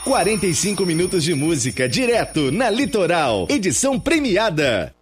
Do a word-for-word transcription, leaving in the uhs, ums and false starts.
quarenta e cinco minutos de música direto na Litoral. Edição premiada.